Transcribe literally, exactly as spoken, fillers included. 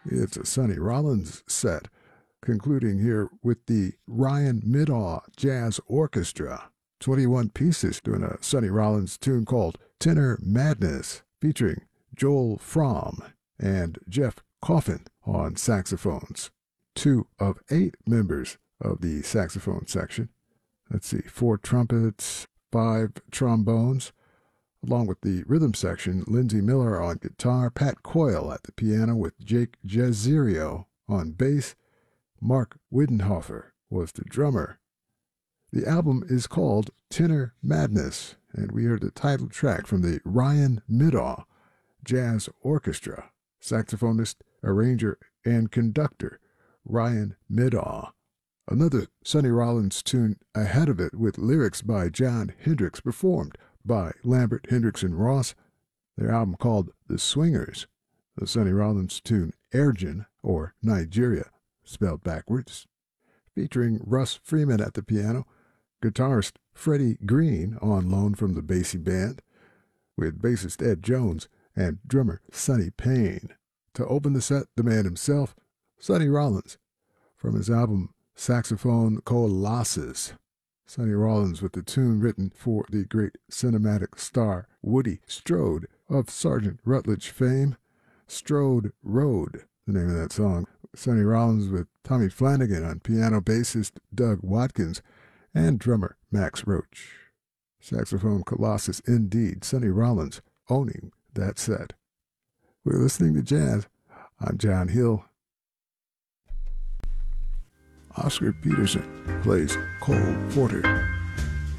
It's a Sonny Rollins set, concluding here with the Ryan Middaugh Jazz Orchestra. twenty-one pieces doing a Sonny Rollins tune called Tenor Madness, featuring Joel Fromm and Jeff Coffin on saxophones. Two of eight members of the saxophone section. Let's see, four trumpets, five trombones, along with the rhythm section, Lindsey Miller on guitar, Pat Coyle at the piano with Jake Jazzerio on bass. Mark Widenhofer was the drummer. The album is called Tenor Madness, and we heard the title track from the Ryan Middaugh Jazz Orchestra. Saxophonist, arranger, and conductor, Ryan Middaugh. Another Sonny Rollins tune ahead of it with lyrics by Jon Hendricks performed by Lambert, Hendricks, and Ross. Their album called The Swingers. The Sonny Rollins tune Airgen, or Nigeria, spelled backwards, featuring Russ Freeman at the piano, guitarist Freddie Green on loan from the Basie Band, with bassist Ed Jones and drummer Sonny Payne. To open the set, the man himself, Sonny Rollins, from his album Saxophone Colossus. Sonny Rollins with the tune written for the great cinematic star Woody Strode of Sergeant Rutledge fame, Strode Road, the name of that song. Sonny Rollins with Tommy Flanagan on piano, bassist Doug Watkins, and drummer Max Roach. Saxophone Colossus indeed, Sonny Rollins owning that set. We're listening to jazz. I'm John Hill. Oscar Peterson plays Cole Porter.